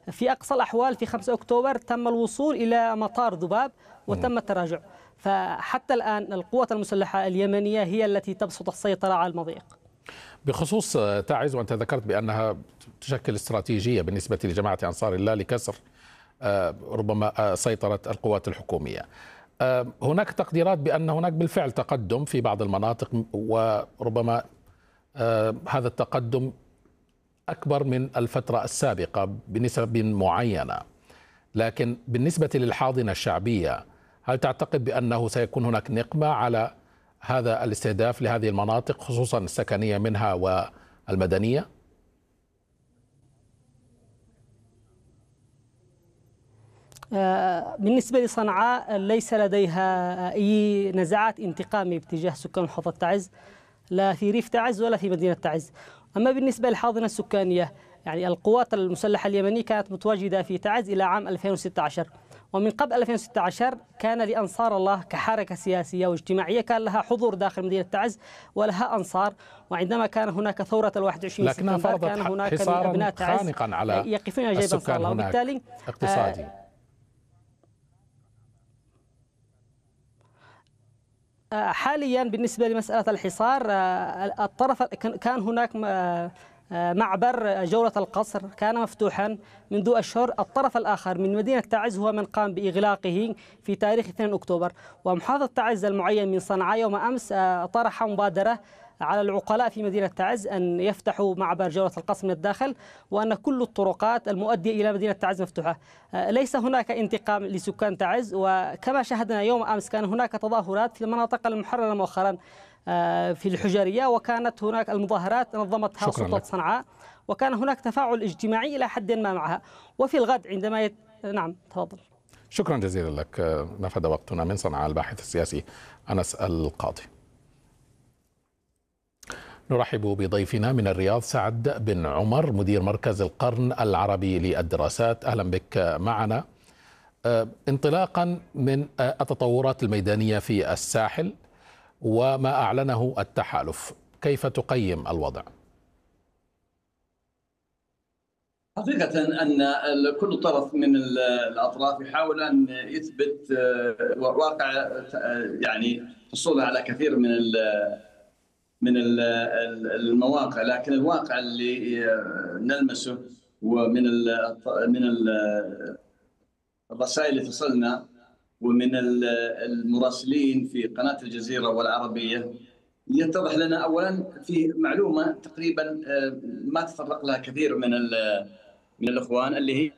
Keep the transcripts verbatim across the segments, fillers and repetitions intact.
في أقصى الأحوال في خمسة أكتوبر تم الوصول إلى مطار ذباب وتم التراجع. فحتى الآن القوات المسلحة اليمنية هي التي تبسط السيطرة على المضيق. بخصوص تعز، وأنت ذكرت بأنها تشكل استراتيجية بالنسبة لجماعة أنصار الله لكسر ربما سيطرة القوات الحكومية، هناك تقديرات بأن هناك بالفعل تقدم في بعض المناطق، وربما هذا التقدم أكبر من الفترة السابقة بنسب معينة، لكن بالنسبة للحاضنة الشعبية هل تعتقد بأنه سيكون هناك نقمة على هذا الاستهداف لهذه المناطق خصوصا السكنية منها والمدنية؟ بالنسبة لصنعاء ليس لديها أي نزعات انتقامية باتجاه سكان محافظة تعز، لا في ريف تعز ولا في مدينة تعز. أما بالنسبة للحاضنة السكانية، يعني القوات المسلحة اليمنية كانت متواجدة في تعز إلى عام ألفين وستة عشر، ومن قبل ألفين وستة عشر كان لأنصار الله كحركة سياسية واجتماعية كان لها حضور داخل مدينة تعز ولها أنصار. وعندما كان هناك ثورة الواحد وعشرين سبتمبر كان هناك من أبناء تعز على يقفون إلى جيب أنصار الله، وبالتالي اقتصادي. حاليا بالنسبة لمسألة الحصار، الطرف كان هناك معبر جولة القصر كان مفتوحا منذ أشهر. الطرف الآخر من مدينة تعز هو من قام بإغلاقه في تاريخ اثنين أكتوبر، ومحافظة تعز المعين من صنعاء يوم أمس طرح مبادرة على العقلاء في مدينة تعز أن يفتحوا معبر جولة القصر من الداخل، وأن كل الطرقات المؤدية إلى مدينة تعز مفتوحة. ليس هناك انتقام لسكان تعز، وكما شاهدنا يوم أمس كان هناك تظاهرات في المناطق المحررة مؤخرا في الحجرية، وكانت هناك المظاهرات نظمتها سلطة صنعاء، وكان هناك تفاعل اجتماعي إلى حد ما معها. وفي الغد عندما يت... نعم تفضل. شكرا جزيلا لك، نفد وقتنا. من صنعاء الباحث السياسي أنس القاضي. نرحب بضيفنا من الرياض سعد بن عمر، مدير مركز القرن العربي للدراسات. أهلا بك معنا. انطلاقا من التطورات الميدانية في الساحل وما أعلنه التحالف، كيف تقيم الوضع؟ حقيقة أن كل طرف من الأطراف يحاول أن يثبت واقع يعني حصوله على كثير من من المواقع، لكن الواقع اللي نلمسه ومن من الرسائل اللي تصلنا ومن المراسلين في قناة الجزيرة والعربية يتضح لنا أولا في معلومة تقريبا ما تطرق لها كثير من من الإخوان، اللي هي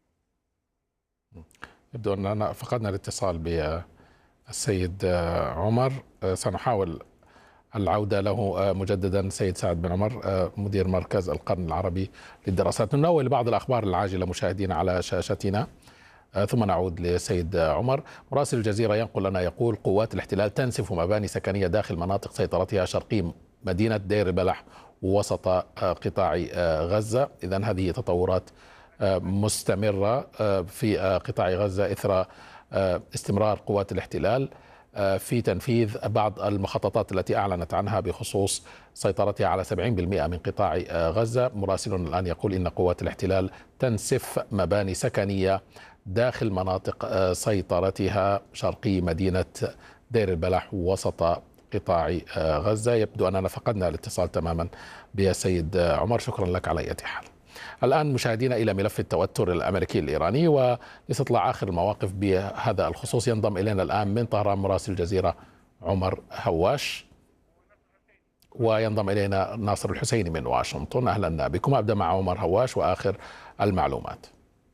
يبدو أننا فقدنا الاتصال بالسيد عمر، سنحاول العودة له مجددا. سيد سعد بن عمر مدير مركز القرن العربي للدراسات. ننوه لبعض الأخبار العاجلة مشاهدينا على شاشتنا ثم نعود لسيد عمر. مراسل الجزيرة ينقل لنا يقول قوات الاحتلال تنسف مباني سكنية داخل مناطق سيطرتها شرقي مدينة دير البلح ووسط قطاع غزة. إذن هذه تطورات مستمرة في قطاع غزة إثر استمرار قوات الاحتلال في تنفيذ بعض المخططات التي أعلنت عنها بخصوص سيطرتها على سبعين بالمئة من قطاع غزة. مراسلنا الآن يقول إن قوات الاحتلال تنسف مباني سكنية داخل مناطق سيطرتها شرقي مدينة دير البلح وسط قطاع غزة. يبدو أننا فقدنا الاتصال تماما بالسيد عمر، شكرا لك على أي حال. الآن مشاهدينا إلى ملف التوتر الأمريكي الإيراني ولاستطلاع آخر المواقف بهذا الخصوص. ينضم إلينا الآن من طهران مراسل الجزيرة عمر هواش، وينضم إلينا ناصر الحسيني من واشنطن. أهلا بكم. أبدأ مع عمر هواش وآخر المعلومات.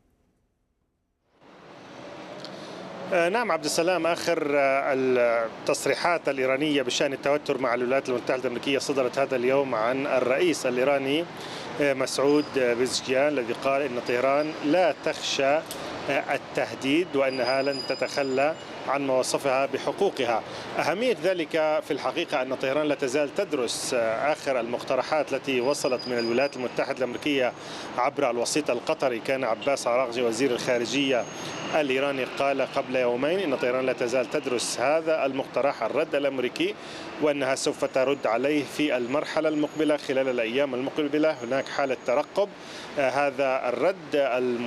نعم عبد السلام، آخر التصريحات الإيرانية بشأن التوتر مع الولايات المتحدة الأمريكية صدرت هذا اليوم عن الرئيس الإيراني مسعود بيزشكيان، الذي قال إن طهران لا تخشى التهديد وأنها لن تتخلى عن ما وصفها بحقوقها. أهمية ذلك في الحقيقة أن طهران لا تزال تدرس آخر المقترحات التي وصلت من الولايات المتحدة الأمريكية عبر الوسيط القطري. كان عباس عراقجي وزير الخارجية الإيراني قال قبل يومين إن طهران لا تزال تدرس هذا المقترح الرد الأمريكي، وأنها سوف ترد عليه في المرحلة المقبلة خلال الأيام المقبلة. هناك حالة ترقب هذا الرد